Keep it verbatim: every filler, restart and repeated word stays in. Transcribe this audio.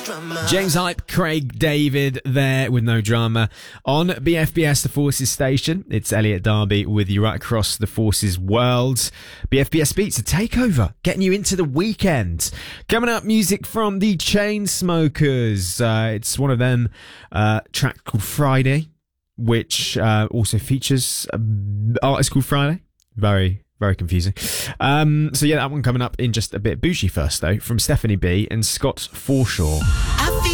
James Hype, Craig David there with No Drama on B F B S, the Forces station. It's Elliot Darby with you right across the Forces world. B F B S Beats, a takeover, getting you into the weekend. Coming up, music from the Chainsmokers. Uh, it's one of them, uh, track called Friday, which uh, also features an artist called Friday. Very, very confusing. Um, so yeah, that one coming up in just a bit. Bougie first though, from Stephanie B and Scott Forshaw.